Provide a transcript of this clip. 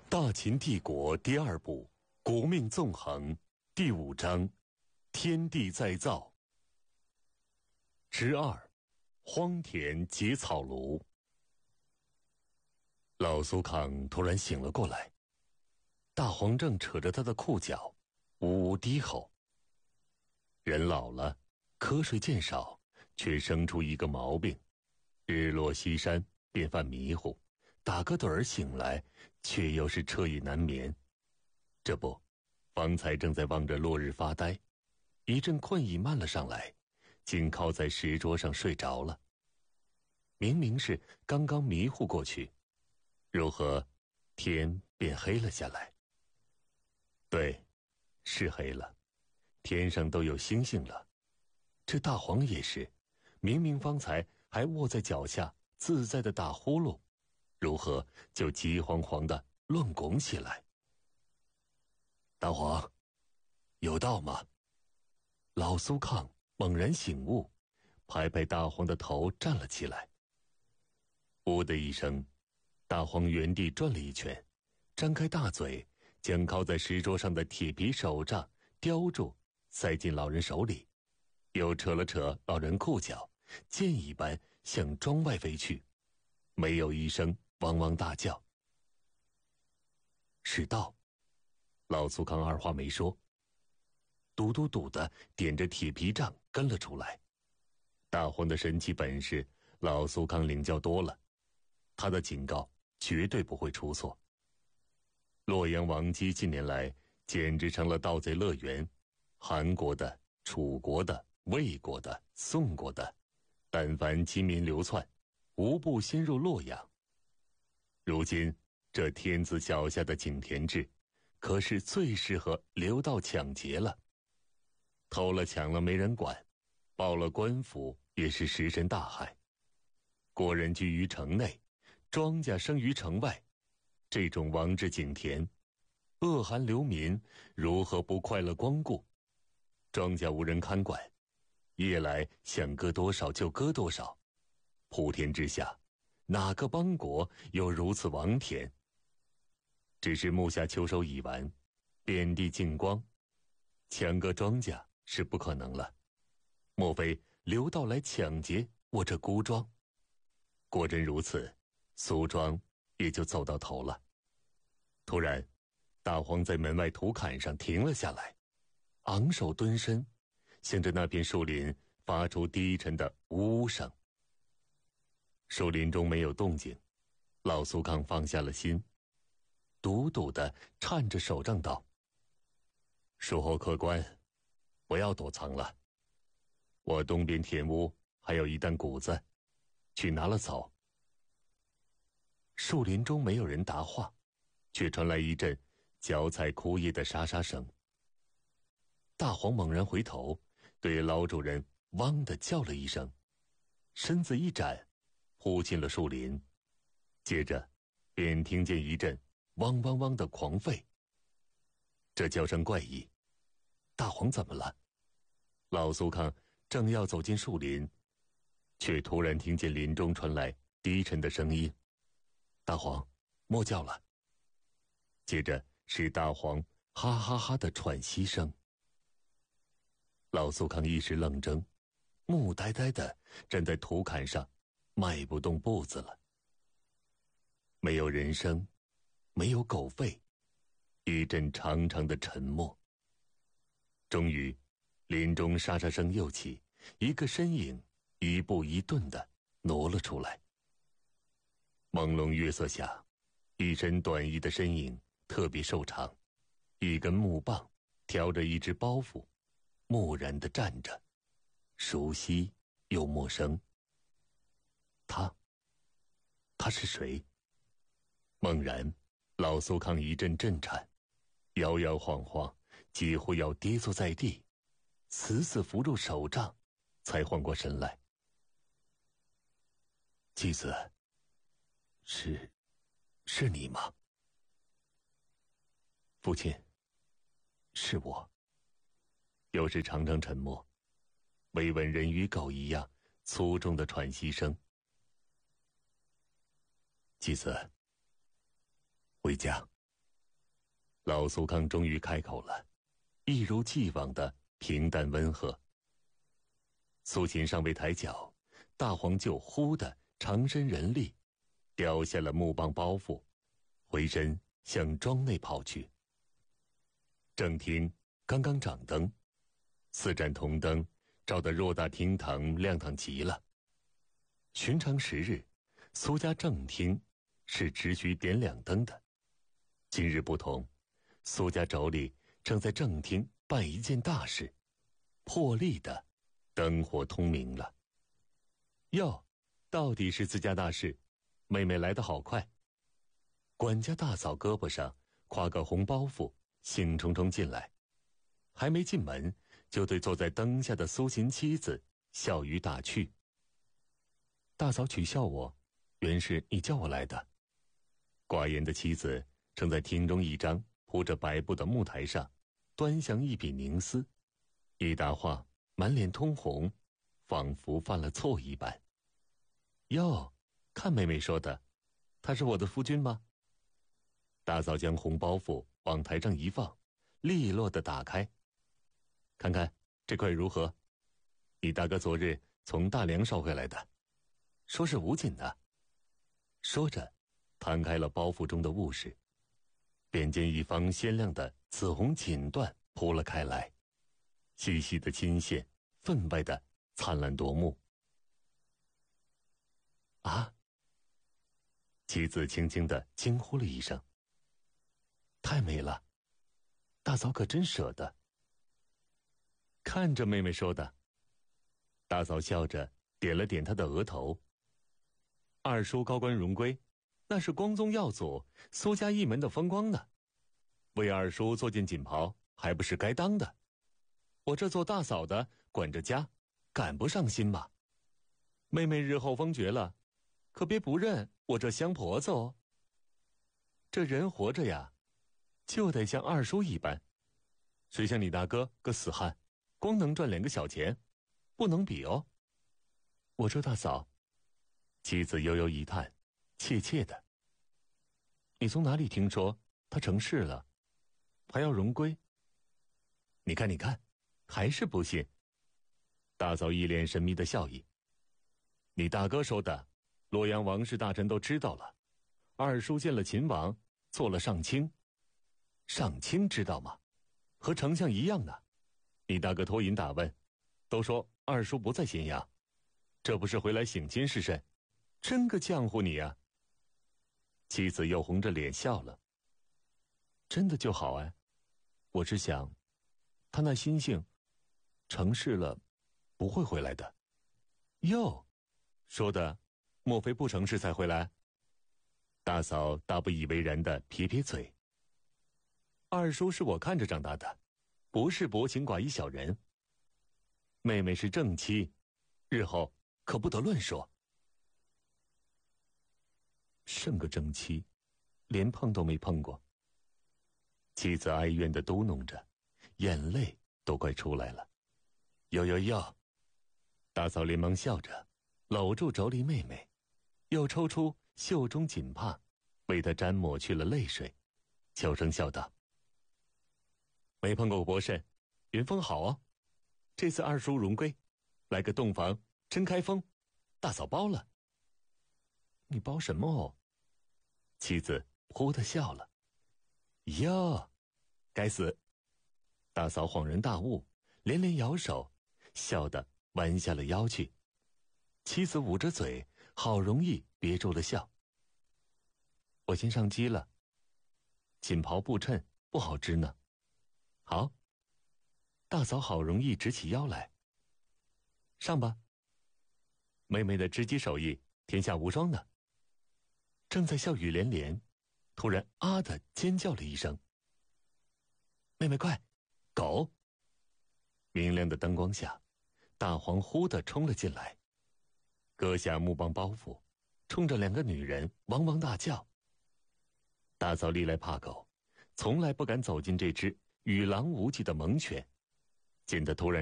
大秦帝国第二部国命纵横第5章天地再造之2荒田结草庐。老苏康突然醒了过来，大黄正扯着他的裤脚呜呜低吼。人老了，瞌睡渐少，却生出一个毛病，日落西山便犯迷糊，打个盹儿醒来，却又是彻夜难眠。这不，方才正在望着落日发呆，一阵困意漫了上来，竟靠在石桌上睡着了。明明是刚刚迷糊过去，如何天便黑了下来？对，是黑了，天上都有星星了。这大黄也是，明明方才还卧在脚下自在的打呼噜，如何就急慌慌地乱拱起来？大黄，有道吗？老苏康猛然醒悟，拍拍大黄的头站了起来。呜的一声，大黄原地转了一圈，张开大嘴，将靠在石桌上的铁皮手杖叼住，塞进老人手里，又扯了扯老人裤脚，箭一般向庄外飞去，没有一声汪汪大叫。是道。老苏康二话没说，嘟嘟嘟的点着铁皮杖跟了出来。大黄的神奇本事，老苏康领教多了，他的警告绝对不会出错。洛阳王畿近年来简直成了盗贼乐园，韩国的、楚国的、魏国的、宋国的，但凡饥民流窜，无不先入洛阳。如今这天子脚下的井田制，可是最适合流盗抢劫了。偷了抢了没人管，报了官府也是石沉大海。国人居于城内，庄稼生于城外，这种王制井田，恶寒流民如何不快乐光顾？庄稼无人看管，夜来想割多少就割多少，普天之下，哪个邦国有如此王田？只是目下秋收已完，遍地净光，抢割庄稼是不可能了。莫非流盗来抢劫我这孤庄？果真如此，苏庄也就走到头了。突然，大黄在门外土坎上停了下来，昂首蹲身，向着那片树林发出低沉的呜呜声。树林中没有动静，老苏康放下了心，笃笃地颤着手杖道：术后客官，不要躲藏了，我东边田屋还有一担谷子，去拿了走。树林中没有人答话，却传来一阵脚踩枯叶的沙沙声。大黄猛然回头，对老主人汪地叫了一声，身子一展，扑进了树林，接着便听见一阵汪汪汪的狂吠。这叫声怪异，大黄怎么了？老苏康正要走进树林，却突然听见林中传来低沉的声音：大黄，莫叫了。接着是大黄哈哈哈的喘息声。老苏康一时愣怔，木呆呆的站在土坎上，迈不动步子了。没有人声，没有狗吠，一阵长长的沉默。终于，林中沙沙声又起，一个身影一步一顿地挪了出来。朦胧月色下，一身短衣的身影特别瘦长，一根木棒挑着一只包袱，木然地站着，熟悉又陌生。他是谁？猛然，老苏康一阵震颤，摇摇晃晃，几乎要跌坐在地，死死扶住手杖，才缓过神来。继子，是你吗？父亲，是我。又是长长沉默，微闻人与狗一样粗重的喘息声。继子，回家。 老苏康终于开口了，一如既往的平淡温和。苏秦尚未抬脚，大黄就忽的长身人力，掉下了木棒包袱，回身向庄内跑去。正厅刚刚掌灯，4盏铜灯照得偌大厅堂亮堂极了。寻常时日，苏家正厅是只许点2灯的，今日不同，苏家妯娌正在正厅办一件大事，破例的灯火通明了。哟，到底是自家大事，妹妹来得好快。管家大嫂胳膊上挎个红包袱，兴冲冲进来，还没进门，就对坐在灯下的苏秦妻子笑语打趣：“大嫂取笑我，原是你叫我来的。”寡言的妻子正在厅中一张铺着白布的木台上，端详一笔凝丝，一答话满脸通红，仿佛犯了错一般。哟，看妹妹说的，他是我的夫君吗？大嫂将红包袱往台上一放，利落地打开，看看这块如何？你大哥昨日从大梁捎回来的，说是无锦的。说着，摊开了包袱中的物事，便见一方鲜亮的紫红锦缎铺了开来，细细的金线分外的灿烂夺目。啊！妻子轻轻地惊呼了一声。太美了，大嫂可真舍得。看着妹妹说的。大嫂笑着点了点她的额头。二叔高官荣归，那是光宗耀祖苏家一门的风光呢，为二叔做件锦袍还不是该当的。我这做大嫂的管着家，赶不上心吗？妹妹日后封爵了，可别不认我这香婆子哦。这人活着呀，就得像二叔一般，谁像你大哥个死汉，光能赚2个小钱，不能比哦。我说大嫂，妻子悠悠一叹，怯怯的。你从哪里听说他成事了，还要荣归？你看你看，还是不信。大嫂一脸神秘的笑意。你大哥说的，洛阳王室大臣都知道了，二叔见了秦王，做了上卿。上卿知道吗？和丞相一样呢。你大哥托银打问，都说二叔不在咸阳，这不是回来省亲是甚？真个浆糊你呀！妻子又红着脸笑了。真的就好哎，我只想，他那心性，成事了，不会回来的。哟，说的，莫非不成事才回来？大嫂大不以为然的撇撇嘴。二叔是我看着长大的，不是薄情寡义小人。妹妹是正妻，日后可不得乱说。剩个正妻，连碰都没碰过。妻子哀怨地嘟哝着，眼泪都快出来了。哟！大嫂连忙笑着，搂住妯娌妹妹，又抽出袖中锦帕，为她沾抹去了泪水，悄声笑道：“没碰过博甚，云峰好哦。这次二叔荣归，来个洞房真开封，大嫂包了。”你包什么哦？妻子忽地笑了。哟，该死！大嫂恍然大悟，连连摇手，笑得弯下了腰去。妻子捂着嘴，好容易憋住了笑。我先上机了，锦袍布衬不好织呢。好，大嫂好容易直起腰来。上吧。妹妹的织机手艺天下无双呢。正在笑语连连，突然啊的尖叫了一声。妹妹快，狗！明亮的灯光下，大黄忽地冲了进来，割下木棒包袱，冲着2个女人汪汪大叫。大嫂历来怕狗，从来不敢走进这只与狼无忌的猛犬，见他突然